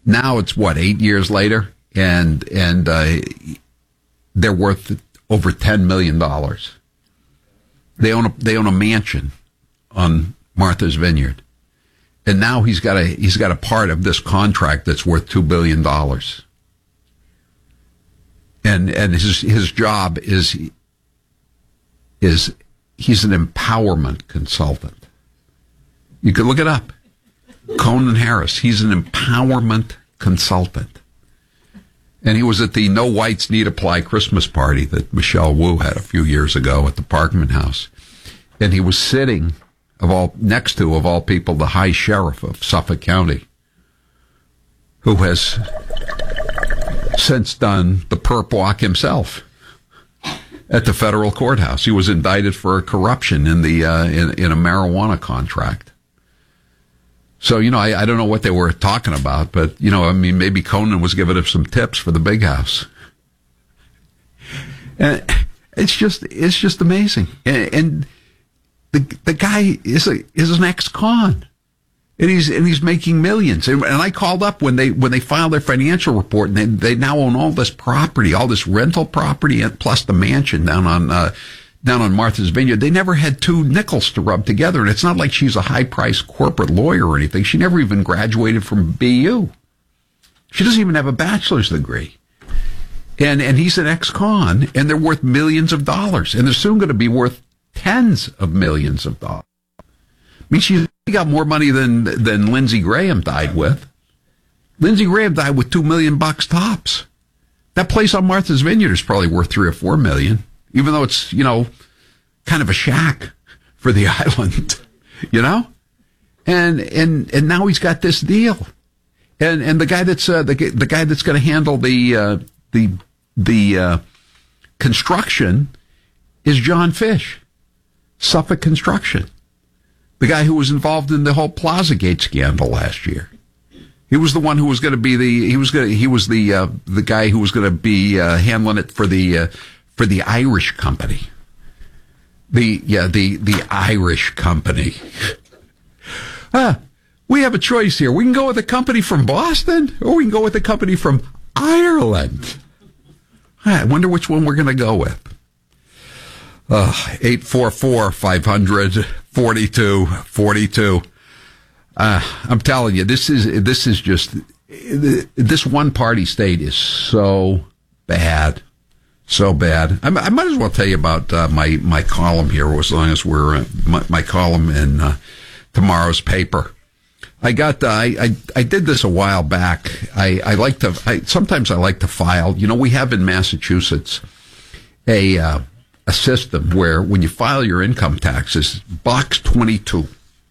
Now it's 8 years later, and they're worth over $10 million. They own a mansion on Martha's Vineyard, and now he's got a part of this contract that's worth $2 billion. And his job is he's an empowerment consultant. You can look it up. Conan Harris. He's an empowerment consultant. And he was at the No Whites Need Apply Christmas party that Michelle Wu had a few years ago at the Parkman House. And he was sitting next to, of all people, the High Sheriff of Suffolk County, who has since done the perp walk himself at the federal courthouse. He was indicted for corruption in in a marijuana contract. So, I don't know what they were talking about, but, maybe Conan was giving him some tips for the big house. And it's just amazing. And the guy is an ex-con. And he's making millions. And I called up when they filed their financial report, and they now own all this property, all this rental property, and plus the mansion down on Martha's Vineyard. They never had two nickels to rub together, and it's not like she's a high-priced corporate lawyer or anything. She never even graduated from BU. She doesn't even have a bachelor's degree. And he's an ex-con, and they're worth millions of dollars, and they're soon going to be worth tens of millions of dollars. I mean, she's got more money than Lindsey Graham died with. Lindsey Graham died with $2 million tops. That place on Martha's Vineyard is probably worth $3 or $4 million. Even though it's, kind of a shack for the island, and now he's got this deal, and the guy that's the guy that's going to handle the construction is John Fish, Suffolk Construction, the guy who was involved in the whole Plaza Gate scandal last year. He was the one who was going to be the guy who was going to be handling it for the Irish company. The Irish company. We have a choice here. We can go with a company from Boston, or we can go with a company from Ireland. I wonder which one we're going to go with. 844-500-4242. I'm telling you, this is just, this one party state is so bad. So bad. I might as well tell you about my column here, as long as we're my column in tomorrow's paper. I did this a while back. Sometimes I like to file. We have in Massachusetts a system where when you file your income taxes, box 22.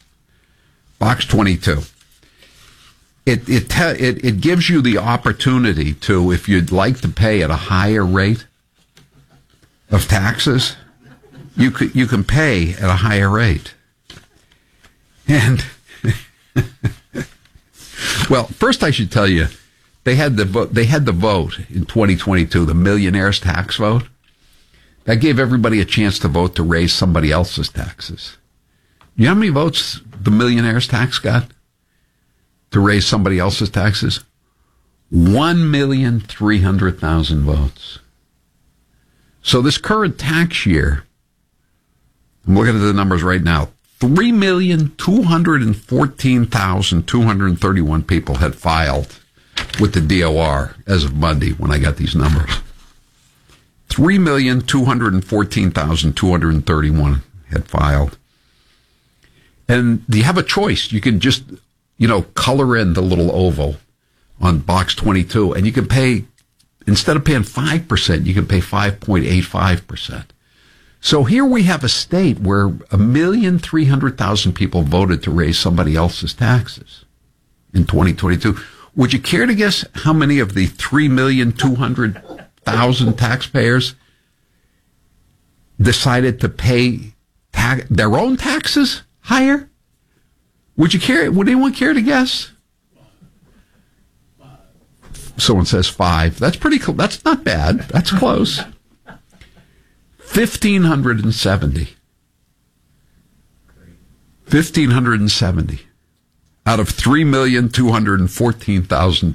It gives you the opportunity to, if you'd like to pay at a higher rate of taxes, you can pay at a higher rate. And well, first I should tell you, they had the vote in 2022, the millionaires tax vote. That gave everybody a chance to vote to raise somebody else's taxes. You know how many votes the millionaires tax got to raise somebody else's taxes? 1,300,000 votes. So this current tax year, I'm looking at the numbers right now, 3,214,231 people had filed with the DOR as of Monday when I got these numbers. 3,214,231 had filed. And you have a choice. You can just, color in the little oval on box 22, and you can pay, instead of paying 5%, you can pay 5.85%. So here we have a state where 1,300,000 people voted to raise somebody else's taxes in 2022. Would you care to guess how many of the 3,200,000 taxpayers decided to pay their own taxes higher? Would anyone care to guess? Someone says 5. That's pretty cool. That's not bad. That's close. 1,570. 1,570 out of 3,214,000